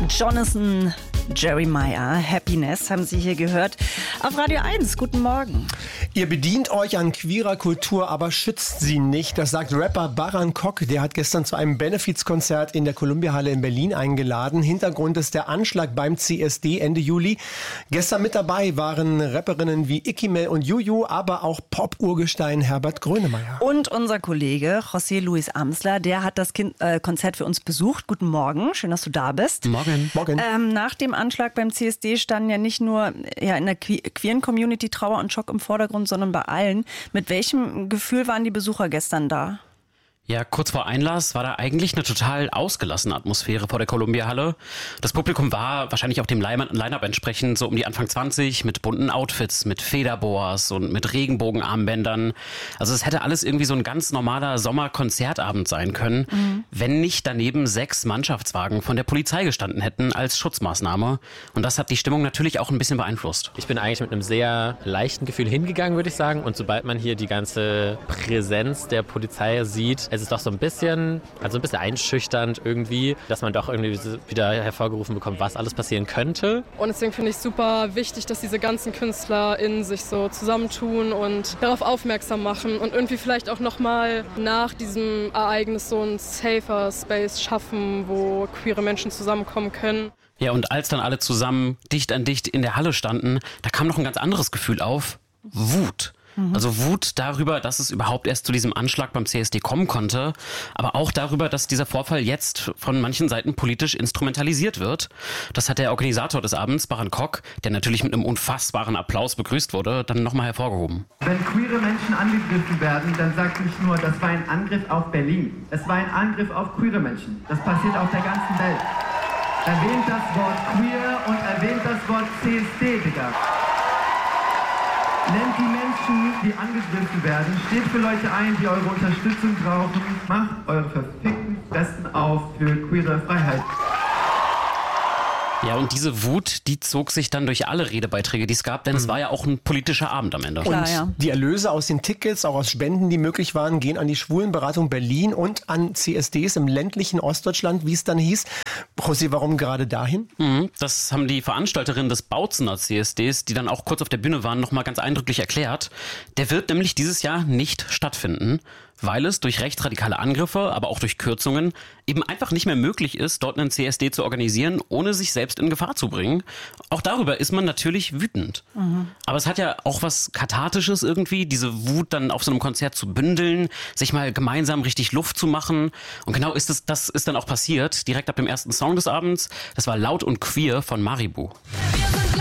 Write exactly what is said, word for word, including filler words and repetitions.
Jonathan Jeremiah, Happiness, haben Sie hier gehört. Auf Radio eins, guten Morgen. Ihr bedient euch an queerer Kultur, aber schützt sie nicht. Das sagt Rapper Baran Kok. Der hat gestern zu einem Benefizkonzert in der Columbia-Halle in Berlin eingeladen. Hintergrund ist der Anschlag beim C S D Ende Juli. Gestern mit dabei waren Rapperinnen wie Ikimel und Juju, aber auch Pop-Urgestein Herbert Grönemeyer. Und unser Kollege José Luis Amsler, der hat das kind, äh, Konzert für uns besucht. Guten Morgen, schön, dass du da bist. Morgen. Morgen. Ähm, nach dem Anschlag beim C S D standen ja nicht nur ja, in der que- queeren Community Trauer und Schock im Vordergrund, sondern bei allen. Mit welchem Gefühl waren die Besucher gestern da? Ja, kurz vor Einlass war da eigentlich eine total ausgelassene Atmosphäre vor der Columbia-Halle. Das Publikum war wahrscheinlich auch dem Line-Up entsprechend so um die Anfang zwanzig mit bunten Outfits, mit Federboas und mit Regenbogenarmbändern. Also es hätte alles irgendwie so ein ganz normaler Sommerkonzertabend sein können, mhm. wenn nicht daneben sechs Mannschaftswagen von der Polizei gestanden hätten als Schutzmaßnahme. Und das hat die Stimmung natürlich auch ein bisschen beeinflusst. Ich bin eigentlich mit einem sehr leichten Gefühl hingegangen, würde ich sagen. Und sobald man hier die ganze Präsenz der Polizei sieht, es ist doch so ein bisschen, also ein bisschen einschüchternd irgendwie, dass man doch irgendwie wieder hervorgerufen bekommt, was alles passieren könnte. Und deswegen finde ich es super wichtig, dass diese ganzen KünstlerInnen sich so zusammentun und darauf aufmerksam machen und irgendwie vielleicht auch nochmal nach diesem Ereignis so ein safer Space schaffen, wo queere Menschen zusammenkommen können. Ja, und als dann alle zusammen dicht an dicht in der Halle standen, da kam noch ein ganz anderes Gefühl auf: Wut. Also Wut darüber, dass es überhaupt erst zu diesem Anschlag beim C S D kommen konnte, aber auch darüber, dass dieser Vorfall jetzt von manchen Seiten politisch instrumentalisiert wird. Das hat der Organisator des Abends, Baran Kok, der natürlich mit einem unfassbaren Applaus begrüßt wurde, dann nochmal hervorgehoben. Wenn queere Menschen angegriffen werden, dann sagt nicht nur, das war ein Angriff auf Berlin. Es war ein Angriff auf queere Menschen. Das passiert auf der ganzen Welt. Erwähnt das Wort queer und erwähnt das Wort C S D, Digga. Nennt die Menschen, die angegriffen werden, steht für Leute ein, die eure Unterstützung brauchen. Macht eure verfickten Fressen auf für queere Freiheit. Ja, und diese Wut, die zog sich dann durch alle Redebeiträge, die es gab, denn mhm. es war ja auch ein politischer Abend am Ende. Klar, und ja. die Erlöse aus den Tickets, auch aus Spenden, die möglich waren, gehen an die Schwulenberatung Berlin und an C S Ds im ländlichen Ostdeutschland, wie es dann hieß. José, warum gerade dahin? Mhm, das haben die Veranstalterinnen des Bautzener C S Ds, die dann auch kurz auf der Bühne waren, nochmal ganz eindrücklich erklärt. Der wird nämlich dieses Jahr nicht stattfinden, weil es durch rechtsradikale Angriffe, aber auch durch Kürzungen eben einfach nicht mehr möglich ist, dort einen C S D zu organisieren, ohne sich selbst in Gefahr zu bringen. Auch darüber ist man natürlich wütend. Mhm. Aber es hat ja auch was Kathartisches irgendwie, diese Wut dann auf so einem Konzert zu bündeln, sich mal gemeinsam richtig Luft zu machen. Und genau ist es, das ist dann auch passiert, direkt ab dem ersten Song des Abends. Das war Laut und Queer von Maribu.